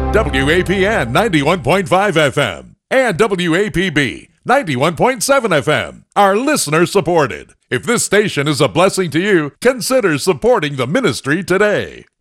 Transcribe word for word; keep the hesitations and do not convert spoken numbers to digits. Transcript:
W A P N ninety-one point five F M and W A P B ninety-one point seven F M are listener supported. If this station is a blessing to you, consider supporting the ministry today.